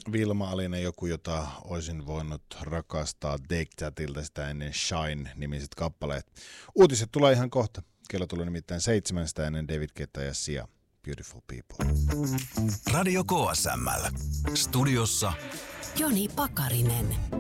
Vilma Alinen, joku, jota olisin voinut rakastaa Take-Thatilta sitä ennen Shine-nimiset kappaleet. Uutiset tulee ihan kohta. Kello tulee nimittäin 7 ennen David Guetta ja Sia. Beautiful People. Radio KSML. Studiossa Joni Pakarinen.